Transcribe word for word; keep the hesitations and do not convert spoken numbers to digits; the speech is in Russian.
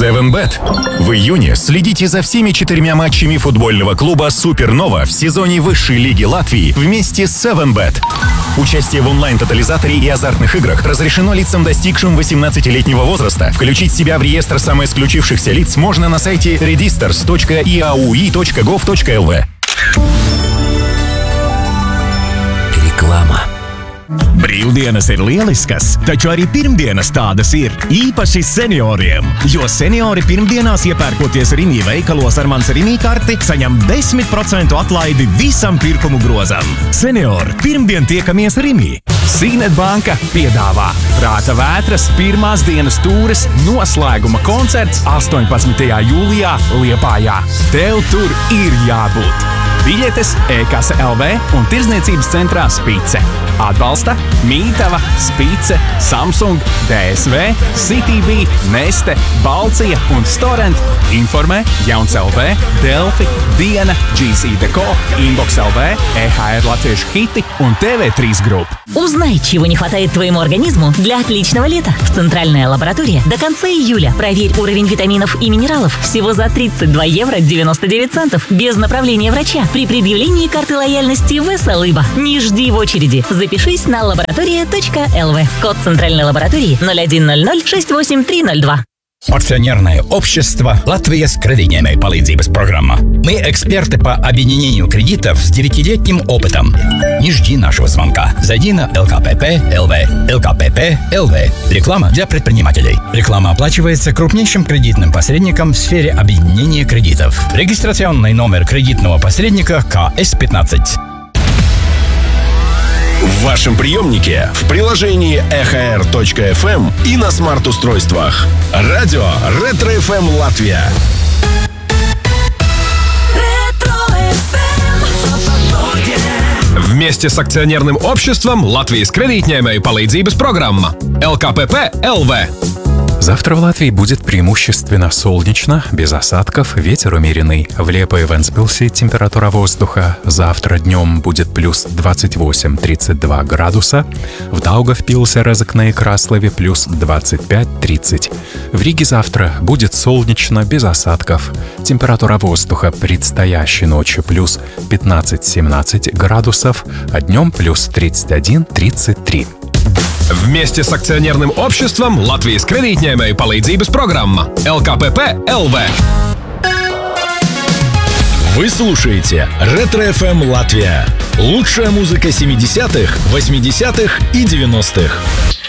севен бет. В июне следите за всеми четырьмя матчами футбольного клуба «Супернова» в сезоне высшей лиги Латвии вместе с севен бет. Участие в онлайн-тотализаторе и азартных играх разрешено лицам, достигшим восемнадцатилетнего возраста. Включить себя в реестр самоисключившихся лиц можно на сайте redisters точка и эй ю и точка гов точка эл ви. Reklāma. Brīvdienas ir lieliskas, taču arī pirmdienas tādas ir, īpaši senioriem. Jo seniori pirmdienās iepērkoties Rimi veikalos ar mans Rimi karti, saņem desmit procentu atlaidi visam pirkumu grozam. Seniori, pirmdien tiekamies Rimi. Sīnet banka piedāvā Prāta vētras pirmās dienas tūres noslēguma koncerts astoņpadsmitajā jūlijā Liepājā. Tev tur ir jābūt. Biļetes e-kase el vē un tirdzniecības centrā Spice. Atbalsta Mītava, Spice, Samsung, dē es vē, Citybee, Neste, Balcija un Storent. Informē Jauns el vē, Delfi, Diena, джи си Deco, Inbox el vē, е ха эр Latviešu hiti un тэ вэ три Group. Узнай, чего не хватает твоему организму для отличного лета. В Центральная лаборатория до конца июля. Проверь уровень витаминов и минералов всего за тридцать два евро девяносто девять центов без направления врача при предъявлении карты лояльности Весолыба. Не жди в очереди. Запишись на лаборатория точка эл ви. Код Центральной лаборатории ноль один ноль ноль шесть восемь три ноль два. Акционерное общество «Латвijas кредитной palīdzības программа». Мы эксперты по объединению кредитов с девятилетним опытом. Не жди нашего звонка. Зайди на эл ка пэ пэ точка эл ви. эл ка пэ пэ точка эл ви. Реклама для предпринимателей. Реклама оплачивается крупнейшим кредитным посредником в сфере объединения кредитов. Регистрационный номер кредитного посредника ка эс пятнадцать. В вашем приемнике, в приложении и эйч ар точка эф эм и на смарт-устройствах. Радио Ретро эф эм Латвия. Вместе с акционерным обществом Латвijas кредитной palīdzības программа. эл ка пэ пэ точка эл ви. Завтра в Латвии будет преимущественно солнечно, без осадков, ветер умеренный. В Лепо и Вентспилсе температура воздуха завтра днем будет плюс двадцать восемь - тридцать два градуса. В Даугавпилсе, Резекне и Краслове плюс двадцать пять - тридцать. В Риге завтра будет солнечно, без осадков. Температура воздуха предстоящей ночью плюс пятнадцать - семнадцать градусов, а днем плюс тридцать один - тридцать три. Вместе с акционерным обществом Латвijas кредитной palīdzības программа. эл ка пэ пэ точка эл ви. Вы слушаете Ретро эф эм Латвия. Лучшая музыка семидесятых, восьмидесятых и девяностых.